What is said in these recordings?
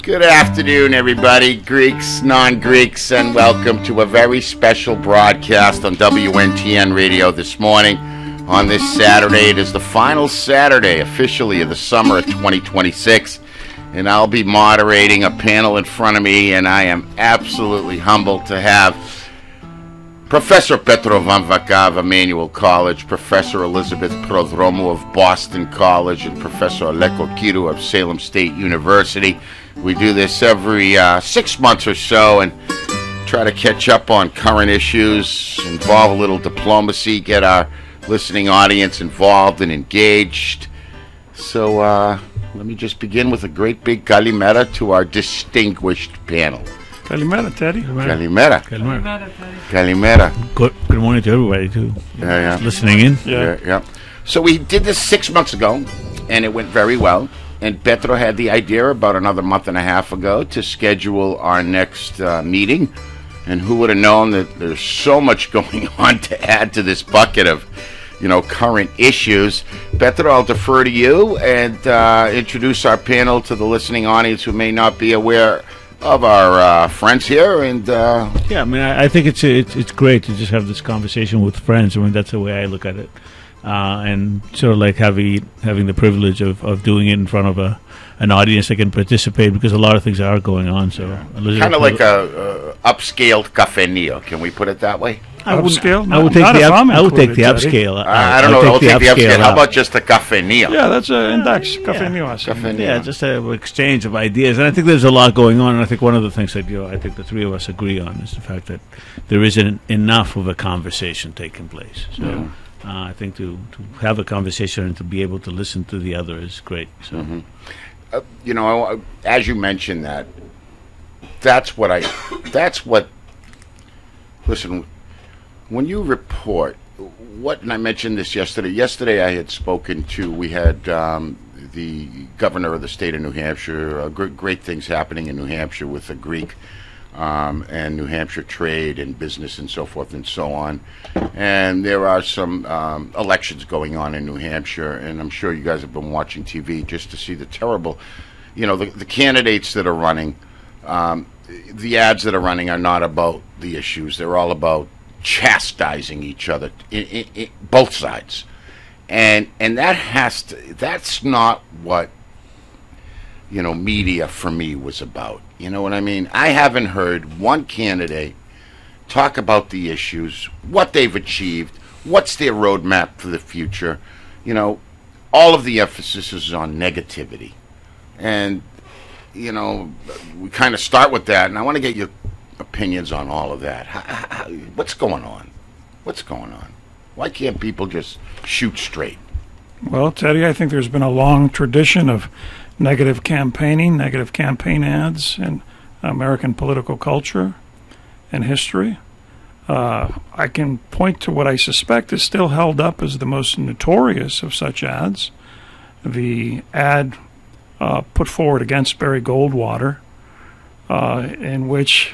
Good afternoon, everybody, Greeks, non-Greeks, and welcome to a very special broadcast on WNTN Radio this morning. On this Saturday, it is the final Saturday officially of the summer of 2026, and I'll be moderating a panel in front of me, and I am absolutely humbled to have Professor Petro Van Vaca of Emmanuel College, Professor Elizabeth Prodromou of Boston College, and Professor Aleko Kiru of Salem State University. We do this every 6 months or so and try to catch up on current issues, involve a little diplomacy, get our listening audience involved and engaged. So let me just begin with a great big kalimera to our distinguished panel. Kalimera, Teddy. Kalimera. Kalimera, Teddy. Kalimera. Good morning to everybody, too. Yeah. Listening in. Yeah. So we did this 6 months ago, and it went very well. And Petro had the idea about another month and a half ago to schedule our next meeting. And who would have known that there's so much going on to add to this bucket of, current issues. Petro, I'll defer to you and introduce our panel to the listening audience who may not be aware of our friends here. And I think it's great to just have this conversation with friends. That's the way I look at it. And sort of like having the privilege of doing it in front of an audience that can participate, because a lot of things are going on. So kind of like a upscaled cafeteria. Can we put it that way? I would take the upscale. I don't know. I'll take the upscale. How about just a cafeteria? Yeah, that's an index. Cafeteria. Yeah, just an exchange of ideas. And I think there's a lot going on. And I think one of the things that I think the three of us agree on is the fact that there isn't enough of a conversation taking place. So I think to have a conversation and to be able to listen to the other is great. So, as you mentioned that's what. Listen, when you report and I mentioned this yesterday. Yesterday, I had spoken to. We had the governor of the state of New Hampshire. Great things happening in New Hampshire with the Greek. And New Hampshire trade and business and so forth and so on. And there are some elections going on in New Hampshire, and I'm sure you guys have been watching TV just to see the terrible, the candidates that are running, the ads that are running are not about the issues. They're all about chastising each other, both sides. And that's not what, media for me was about. You know what I mean? I haven't heard one candidate talk about the issues, what they've achieved, what's their roadmap for the future. All of the emphasis is on negativity. And, we kind of start with that, and I want to get your opinions on all of that. What's going on? Why can't people just shoot straight? Well, Teddy, I think there's been a long tradition of negative campaigning, negative campaign ads in American political culture and history. I can point to what I suspect is still held up as the most notorious of such ads. The ad put forward against Barry Goldwater, in which,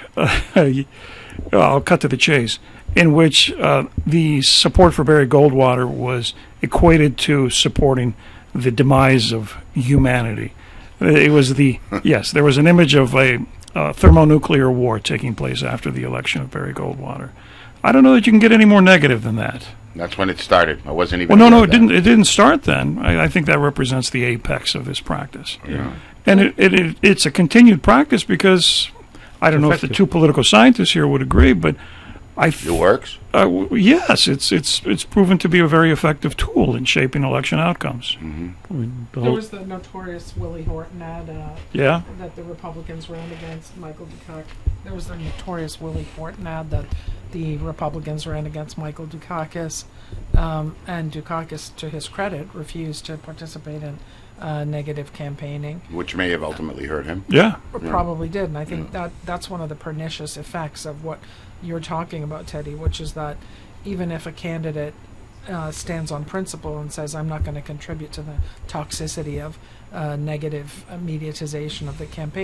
I'll cut to the chase, in which the support for Barry Goldwater was equated to supporting the demise of humanity. It was there was an image of a thermonuclear war taking place after the election of Barry Goldwater. I don't know that you can get any more negative than that. That's when it started. I wasn't even. Well, no, it didn't. It didn't start then. I think that represents the apex of this practice. Yeah. And it's a continued practice because I don't know if the two political scientists here would agree, but it works. Yes, it's proven to be a very effective tool in shaping election outcomes. Mm-hmm. There was the notorious Willie Horton ad that the Republicans ran against Michael Dukakis. There was the notorious Willie Horton ad that the Republicans ran against Michael Dukakis, and Dukakis, to his credit, refused to participate in negative campaigning. Which may have ultimately hurt him. Yeah. Probably did, and I think that's one of the pernicious effects of what you're talking about, Teddy, which is that even if a candidate stands on principle and says, I'm not going to contribute to the toxicity of negative mediatization of the campaign,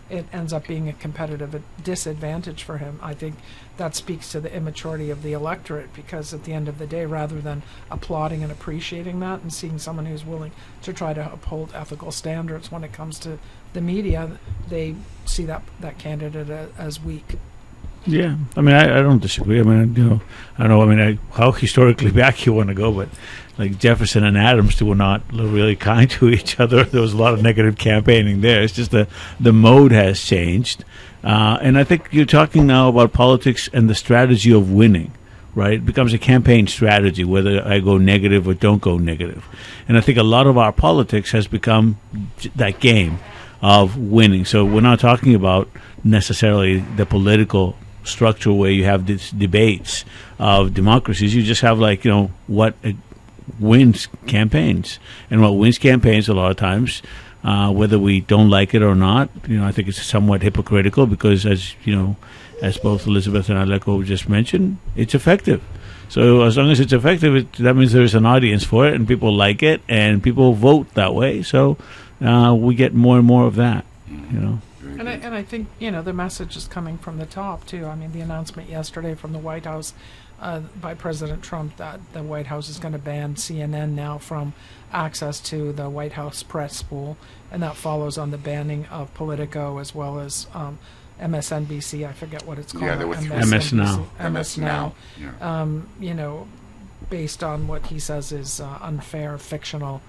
it ends up being a competitive disadvantage for him. I think that speaks to the immaturity of the electorate, because at the end of the day, rather than applauding and appreciating that and seeing someone who's willing to try to uphold ethical standards when it comes to the media, they see that candidate as weak. Yeah, I mean, I don't disagree. I mean, I don't know. I mean, how historically back you want to go, but like Jefferson and Adams were not really kind to each other. There was a lot of negative campaigning there. It's just the mode has changed, and I think you're talking now about politics and the strategy of winning. Right, it becomes a campaign strategy whether I go negative or don't go negative, and I think a lot of our politics has become that game of winning. So we're not talking about necessarily the political structure where you have these debates of democracies. You just have what wins campaigns, and what wins campaigns a lot of times, whether we don't like it or not, I think it's somewhat hypocritical, because as both Elizabeth and Aleko just mentioned, it's effective. So as long as it's effective, that means there's an audience for it, and people like it, and people vote that way. So we get more and more of that, And I think, the message is coming from the top, too. I mean, the announcement yesterday from the White House by President Trump that the White House is going to ban CNN now from access to the White House press pool, and that follows on the banning of Politico as well as MSNBC. I forget what it's called. Yeah, there were MS Now. MS Now. Yeah. Based on what he says is unfair, fictional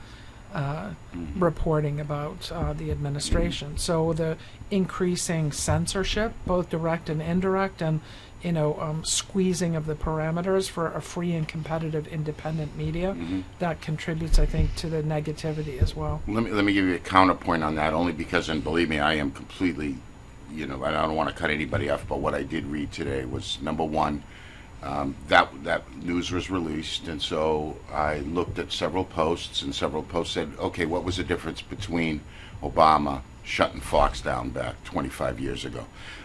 reporting about the administration. So the increasing censorship, both direct and indirect, and squeezing of the parameters for a free and competitive independent media, that contributes, I think, to the negativity as well. Let me give you a counterpoint on that, only because, and believe me, I am completely, I don't want to cut anybody off, but what I did read today was, number one, that news was released, and so I looked at several posts, and several posts said, okay, what was the difference between Obama shutting Fox down back 25 years ago?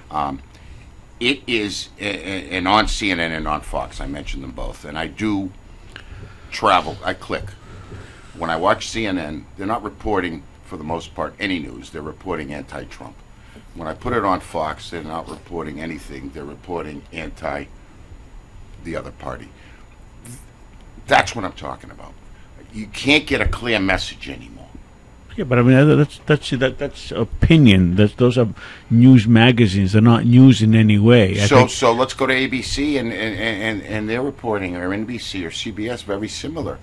It is, and on CNN and on Fox, I mentioned them both, and I do travel, I click. When I watch CNN, they're not reporting, for the most part, any news. They're reporting anti-Trump. When I put it on Fox, they're not reporting anything. They're reporting the other party. That's what I'm talking about. You can't get a clear message anymore. Yeah, but I mean that's opinion. Those are news magazines. They're not news in any way. So let's go to ABC and their reporting, or NBC or CBS, very similar.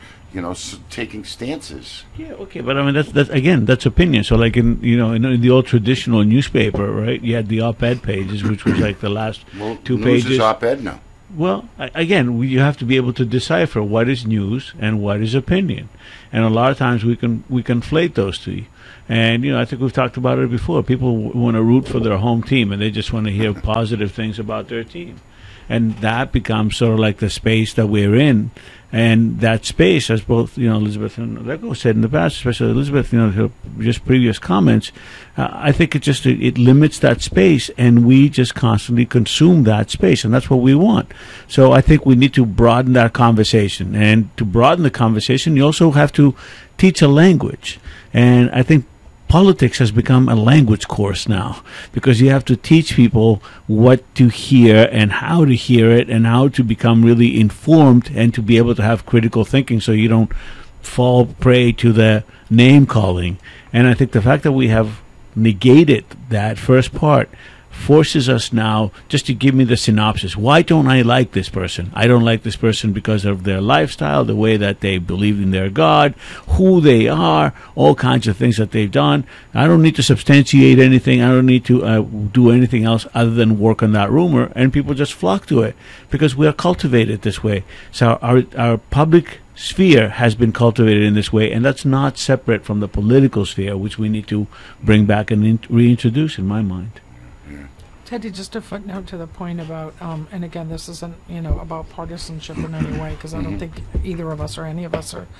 Taking stances. Yeah, okay, but I mean that's opinion. So like in the old traditional newspaper, right? You had the op-ed pages, which was like the last two pages. News is op-ed now. Well, again, you have to be able to decipher what is news and what is opinion, and a lot of times we conflate those two. And I think we've talked about it before. People want to root for their home team, and they just want to hear positive things about their team, and that becomes sort of like the space that we're in. And that space, as both Elizabeth and Aleko said in the past, especially Elizabeth, her just previous comments, I think it limits that space, and we just constantly consume that space, and that's what we want. So I think we need to broaden that conversation, and to broaden the conversation, you also have to teach a language, and I think politics has become a language course now, because you have to teach people what to hear and how to hear it and how to become really informed and to be able to have critical thinking, so you don't fall prey to the name calling. And I think the fact that we have negated that first part forces us now just to give me the synopsis. Why don't I like this person? I don't like this person because of their lifestyle, the way that they believe in their God, who they are, all kinds of things that they've done. I don't need to substantiate anything. I don't need to do anything else other than work on that rumor, and people just flock to it because we are cultivated this way. So our public sphere has been cultivated in this way, and that's not separate from the political sphere, which we need to bring back and reintroduce, in my mind. Teddy, just a footnote to the point about, and again, this isn't, about partisanship in any way, because I don't think either of us or any of us are,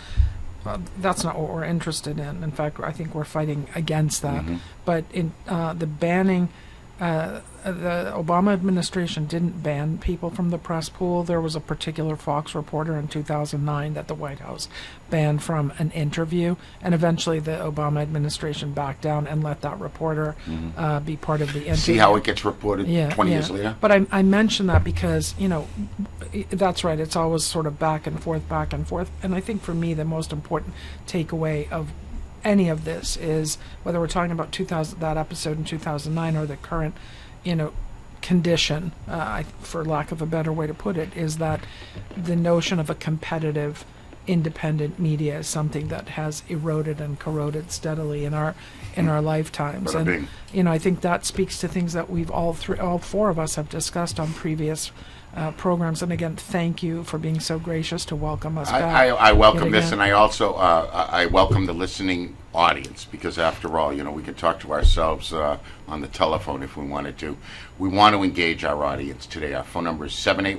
that's not what we're interested in. In fact, I think we're fighting against that. But in the banning the Obama administration didn't ban people from the press pool. There was a particular Fox reporter in 2009 that the White House banned from an interview, and eventually the Obama administration backed down and let that reporter be part of the interview. See how it gets reported 20 years later? But I mention that because, that's right, it's always sort of back and forth, and I think for me the most important takeaway of any of this is, whether we're talking about that episode in 2009 or the current, condition, for lack of a better way to put it, is that the notion of a competitive, independent media is something that has eroded and corroded steadily in our lifetimes. And I think that speaks to things that we've all four of us have discussed on previous programs. And again, thank you for being so gracious to welcome us back. I welcome this, and I also I welcome the listening audience, because after all, we can talk to ourselves on the telephone if we wanted to. We want to engage our audience today. Our phone number is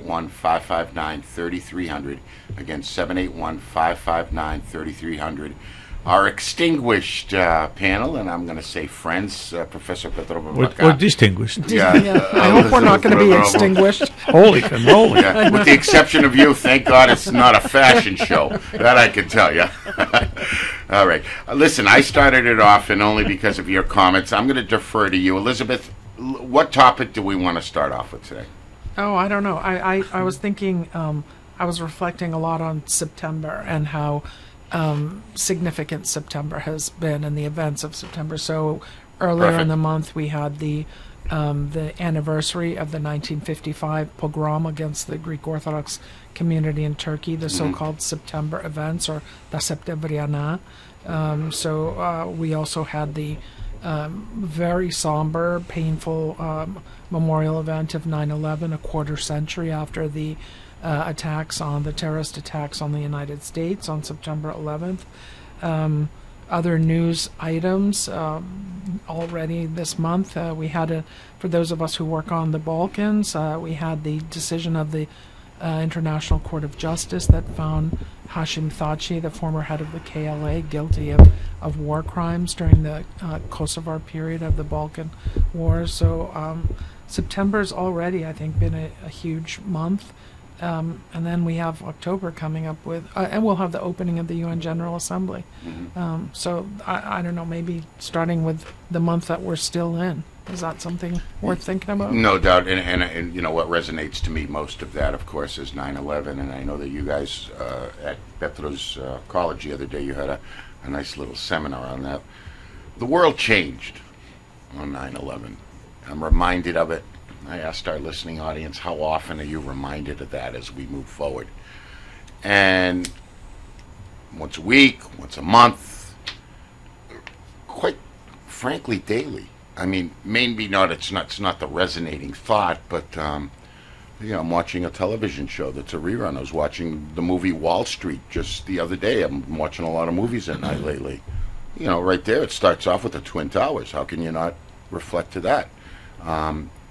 781-559-3300. Again, 781-559-3300. Our extinguished panel, and I'm going to say friends, Professor Petro Babaka. Or distinguished. Yeah. I hope we're not going to be extinguished. Holy cannoli. Yeah. With the exception of you, thank God it's not a fashion show. That I can tell you. All right. Listen, I started it off, and only because of your comments. I'm going to defer to you. Elizabeth, what topic do we want to start off with today? Oh, I don't know. I was thinking, I was reflecting a lot on September and how significant September has been and the events of September. So earlier in the month we had the anniversary of the 1955 pogrom against the Greek Orthodox community in Turkey, the so-called September events, or La Septembriana. So we also had the very somber, painful memorial event of 9/11, a quarter century after the terrorist attacks on the United States on September 11th. Other news items already this month, we had for those of us who work on the Balkans, we had the decision of the International Court of Justice that found Hashim Thaçi, the former head of the KLA, guilty of war crimes during the Kosovar period of the Balkan Wars. So September's already, I think, been a huge month. And then we have October coming up with, and we'll have the opening of the UN General Assembly. So I don't know, maybe starting with the month that we're still in. Is that something worth thinking about? No doubt. And what resonates to me most of that, of course, is 9/11. And I know that you guys at Petro's college the other day, you had a nice little seminar on that. The world changed on 9/11. I'm reminded of it. I asked our listening audience, how often are you reminded of that as we move forward? And once a week, once a month, quite frankly, daily. I mean, maybe not. It's not the resonating thought, but I'm watching a television show that's a rerun. I was watching the movie Wall Street just the other day. I'm watching a lot of movies at night lately. Right there, it starts off with the Twin Towers. How can you not reflect to that?